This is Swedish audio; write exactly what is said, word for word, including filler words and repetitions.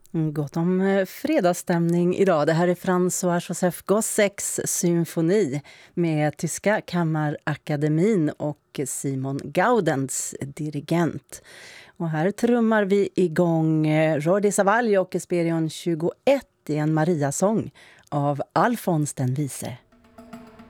Mm, Gott om eh, fredagsstämning idag. Det här är François Joseph Gossecks symfoni med Tyska Kammarakademin och Simon Gaudens dirigent. Och här trummar vi igång eh, Jordi Savall och Hesperion tjugoett i en Maria-sång av Alfons den vise.